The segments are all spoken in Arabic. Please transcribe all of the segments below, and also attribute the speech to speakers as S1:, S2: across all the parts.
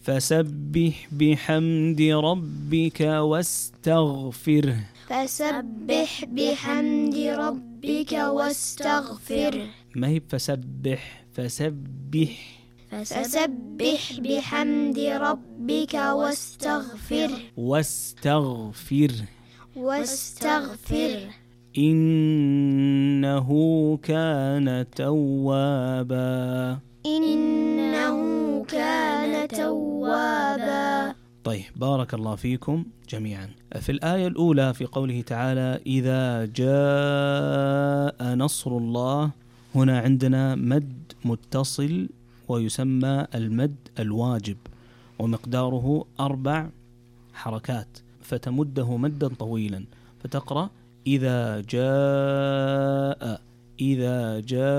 S1: فسبح بحمد ربك واستغفره.
S2: فسبح بحمد ربك واستغفره.
S1: ما هي فسبح، فسبح.
S2: فسبح بحمد ربك واستغفره.
S1: واستغفره.
S2: واستغفره.
S1: إنه كان توابا.
S2: إنه كان توابا.
S1: طيب، بارك الله فيكم جميعا. في الآية الأولى في قوله تعالى إذا جاء نصر الله، هنا عندنا مد متصل ويسمى المد الواجب، ومقداره 4 حركات، فتمده مدا طويلا، فتقرأ إذا جاء، إذا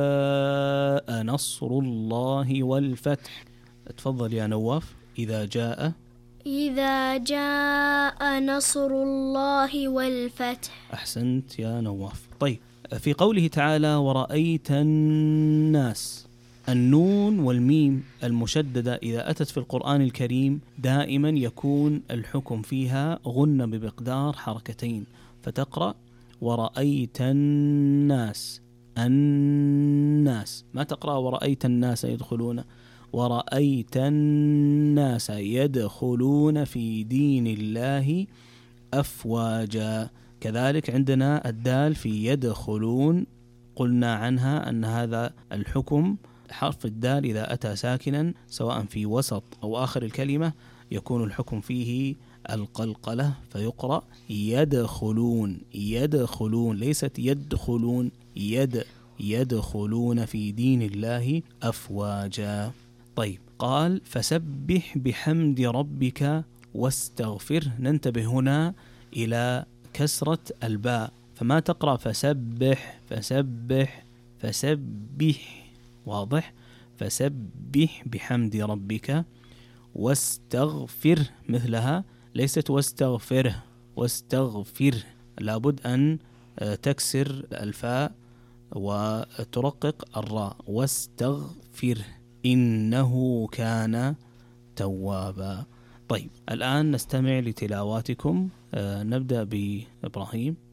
S1: جاء نصر الله والفتح. تفضل يا نواف. إذا جاء،
S2: إذا جاء نصر الله والفتح.
S1: أحسنت يا نواف. طيب، في قوله تعالى ورأيت الناس، النون والميم المشددة إذا أتت في القرآن الكريم دائما يكون الحكم فيها غنة بمقدار 2 حركات، فتقرأ ورأيت الناس، الناس، ما تقرأ ورأيت الناس يدخلون، ورأيت الناس يدخلون في دين الله أفواجا. كذلك عندنا الدال في يدخلون، قلنا عنها أن هذا الحكم حرف الدال إذا أتى ساكنا سواء في وسط أو آخر الكلمة يكون الحكم فيه القلقلة، فيقرأ يدخلون، يدخلون، ليست يدخلون، يدخلون في دين الله أفواجا. طيب، قال فسبح بحمد ربك واستغفر. ننتبه هنا إلى كسرة الباء، فما تقرأ فسبح فسبح فسبح، واضح؟ فسبح بحمد ربك واستغفر مثلها، ليست واستغفره، واستغفر، لابد أن تكسر الفاء وترقق الراء. واستغفر إنه كان توابا. طيب، الآن نستمع لتلاواتكم. نبدأ بإبراهيم.